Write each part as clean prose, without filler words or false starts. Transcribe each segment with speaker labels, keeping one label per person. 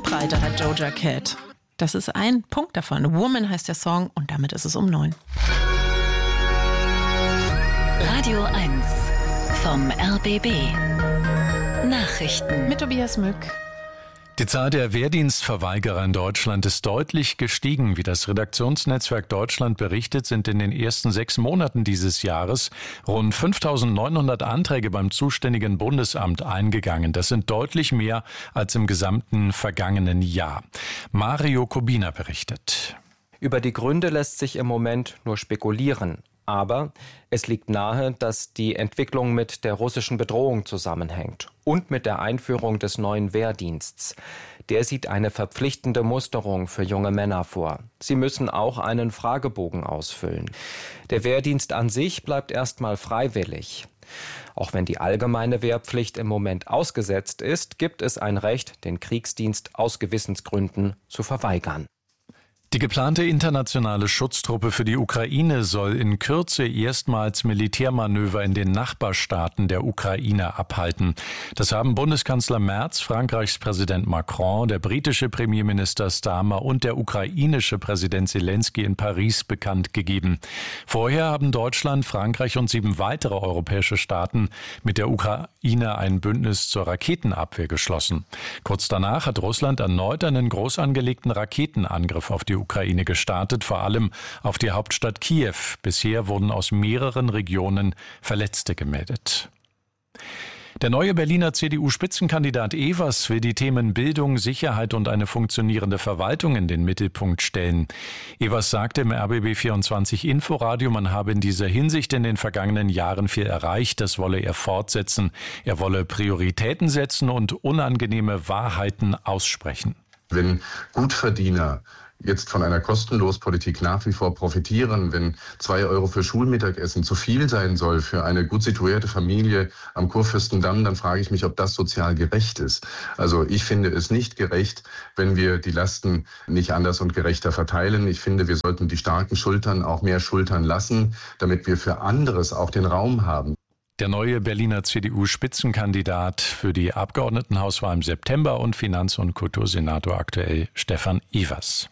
Speaker 1: Mitstreiter hat Doja Cat. Das ist ein Punkt davon. Woman heißt der Song und damit ist es um 9.
Speaker 2: Radio 1 vom RBB. Nachrichten
Speaker 1: Mit Tobias Mück.
Speaker 3: Die Zahl der Wehrdienstverweigerer in Deutschland ist deutlich gestiegen. Wie das Redaktionsnetzwerk Deutschland berichtet, sind in den ersten 6 Monaten dieses Jahres rund 5.900 Anträge beim zuständigen Bundesamt eingegangen. Das sind deutlich mehr als im gesamten vergangenen Jahr. Mario Kubina berichtet.
Speaker 4: Über die Gründe lässt sich im Moment nur spekulieren. Aber es liegt nahe, dass die Entwicklung mit der russischen Bedrohung zusammenhängt und mit der Einführung des neuen Wehrdienstes. Der sieht eine verpflichtende Musterung für junge Männer vor. Sie müssen auch einen Fragebogen ausfüllen. Der Wehrdienst an sich bleibt erstmal freiwillig. Auch wenn die allgemeine Wehrpflicht im Moment ausgesetzt ist, gibt es ein Recht, den Kriegsdienst aus Gewissensgründen zu verweigern.
Speaker 3: Die geplante internationale Schutztruppe für die Ukraine soll in Kürze erstmals Militärmanöver in den Nachbarstaaten der Ukraine abhalten. Das haben Bundeskanzler Merz, Frankreichs Präsident Macron, der britische Premierminister Starmer und der ukrainische Präsident Zelensky in Paris bekannt gegeben. Vorher haben Deutschland, Frankreich und 7 weitere europäische Staaten mit der Ukraine ein Bündnis zur Raketenabwehr geschlossen. Kurz danach hat Russland erneut einen groß angelegten Raketenangriff auf die Ukraine gestartet, vor allem auf die Hauptstadt Kiew. Bisher wurden aus mehreren Regionen Verletzte gemeldet. Der neue Berliner CDU-Spitzenkandidat Evers will die Themen Bildung, Sicherheit und eine funktionierende Verwaltung in den Mittelpunkt stellen. Evers sagte im RBB24 Inforadio, man habe in dieser Hinsicht in den vergangenen Jahren viel erreicht. Das wolle er fortsetzen. Er wolle Prioritäten setzen und unangenehme Wahrheiten aussprechen.
Speaker 5: Wenn Gutverdiener jetzt von einer Kostenlospolitik nach wie vor profitieren, wenn 2 Euro für Schulmittagessen zu viel sein soll für eine gut situierte Familie am Kurfürstendamm, dann frage ich mich, ob das sozial gerecht ist. Also ich finde es nicht gerecht, wenn wir die Lasten nicht anders und gerechter verteilen. Ich finde, wir sollten die starken Schultern auch mehr schultern lassen, damit wir für anderes auch den Raum haben.
Speaker 3: Der neue Berliner CDU-Spitzenkandidat für die Abgeordnetenhauswahl im September und Finanz- und Kultursenator aktuell Stefan Evers.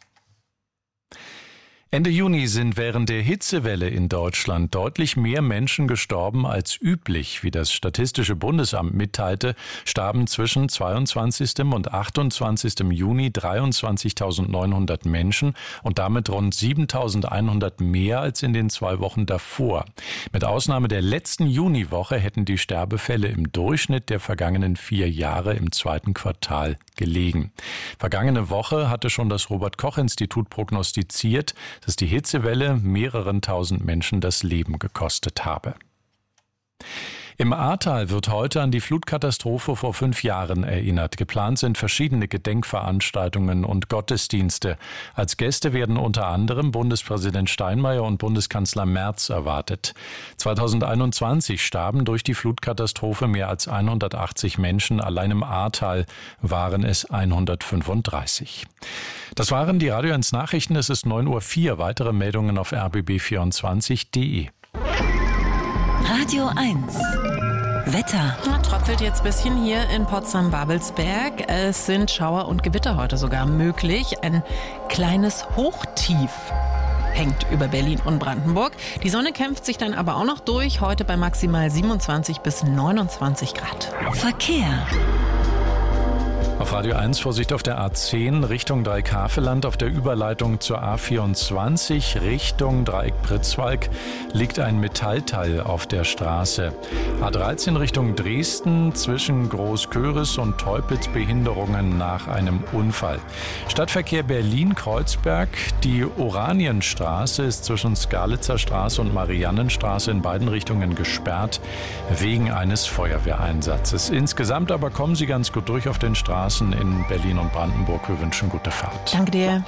Speaker 3: Ende Juni sind während der Hitzewelle in Deutschland deutlich mehr Menschen gestorben als üblich. Wie das Statistische Bundesamt mitteilte, starben zwischen 22. und 28. Juni 23.900 Menschen und damit rund 7.100 mehr als in den 2 Wochen davor. Mit Ausnahme der letzten Juniwoche hätten die Sterbefälle im Durchschnitt der vergangenen 4 Jahre im 2. Quartal gelegen. Vergangene Woche hatte schon das Robert-Koch-Institut prognostiziert, dass die Hitzewelle mehreren tausend Menschen das Leben gekostet habe. Im Ahrtal wird heute an die Flutkatastrophe vor 5 Jahren erinnert. Geplant sind verschiedene Gedenkveranstaltungen und Gottesdienste. Als Gäste werden unter anderem Bundespräsident Steinmeier und Bundeskanzler Merz erwartet. 2021 starben durch die Flutkatastrophe mehr als 180 Menschen. Allein im Ahrtal waren es 135. Das waren die Radio 1 Nachrichten. Es ist 9:04 Uhr. Weitere Meldungen auf rbb24.de.
Speaker 2: Radio 1 Wetter.
Speaker 1: Tröpfelt jetzt ein bisschen hier in Potsdam-Babelsberg. Es sind Schauer und Gewitter heute sogar möglich. Ein kleines Hochtief hängt über Berlin und Brandenburg. Die Sonne kämpft sich dann aber auch noch durch. Heute bei maximal 27 bis 29 Grad.
Speaker 2: Verkehr.
Speaker 3: Auf Radio 1 Vorsicht auf der A10 Richtung Dreieck-Havelland. Auf der Überleitung zur A24 Richtung Dreieck-Pritzwalk liegt ein Metallteil auf der Straße. A13 Richtung Dresden zwischen Großköris und Teupitz Behinderungen nach einem Unfall. Stadtverkehr Berlin-Kreuzberg. Die Oranienstraße ist zwischen Skalitzer Straße und Mariannenstraße in beiden Richtungen gesperrt wegen eines Feuerwehreinsatzes. Insgesamt aber kommen Sie ganz gut durch auf den Straßen in Berlin und Brandenburg. Wir wünschen gute Fahrt.
Speaker 1: Danke dir.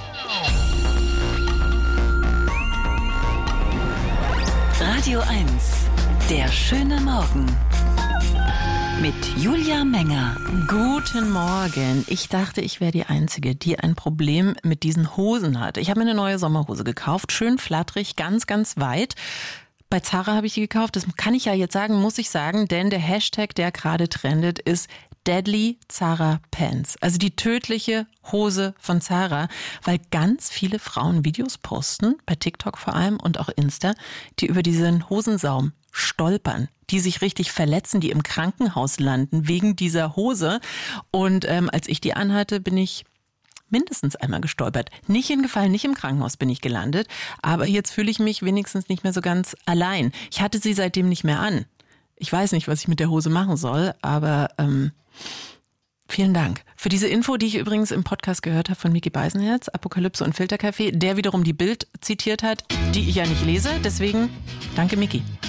Speaker 2: Radio 1, der schöne Morgen. Mit Julia Menger.
Speaker 1: Guten Morgen. Ich dachte, ich wäre die Einzige, die ein Problem mit diesen Hosen hat. Ich habe mir eine neue Sommerhose gekauft. Schön flatterig, ganz, ganz weit. Bei Zara habe ich die gekauft. Das kann ich ja jetzt sagen, muss ich sagen, denn der Hashtag, der gerade trendet, ist Deadly Zara Pants, also die tödliche Hose von Zara, weil ganz viele Frauen Videos posten, bei TikTok vor allem und auch Insta, die über diesen Hosensaum stolpern, die sich richtig verletzen, die im Krankenhaus landen wegen dieser Hose. Und als ich die anhatte, bin ich mindestens einmal gestolpert. Nicht hingefallen, nicht im Krankenhaus bin ich gelandet, aber jetzt fühle ich mich wenigstens nicht mehr so ganz allein. Ich hatte sie seitdem nicht mehr an. Ich weiß nicht, was ich mit der Hose machen soll, aber vielen Dank für diese Info, die ich übrigens im Podcast gehört habe von Micky Beisenherz, Apokalypse und Filterkaffee, der wiederum die Bild zitiert hat, die ich ja nicht lese. Deswegen danke, Micky.